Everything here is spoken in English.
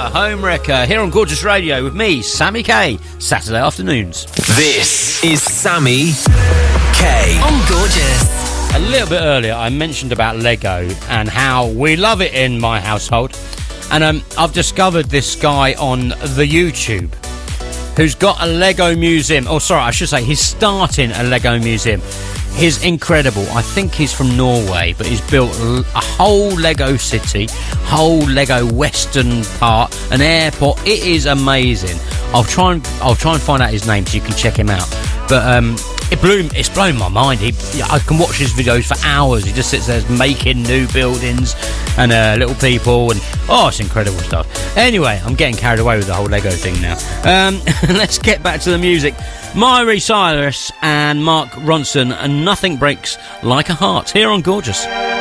Home Wrecker, here on Gorgeous Radio with me, Sammy K, Saturday afternoons. This is Sammy K on Gorgeous. A little bit earlier, I mentioned about Lego and how we love it in my household. And I've discovered this guy on the YouTube who's got a Lego museum. Oh, sorry, I should say he's starting a Lego museum. He's incredible. I think he's from Norway, but he's built a whole Lego city, whole Lego Western part, an airport. It is amazing. I'll try and find out his name so you can check him out. But it's blown my mind. I can watch his videos for hours. He just sits there making new buildings and little people, and it's incredible stuff. Anyway, I'm getting carried away with the whole Lego thing now. Let's get back to the music. Miley Cyrus and Mark Ronson, and Nothing Breaks Like a Heart, here on Gorgeous.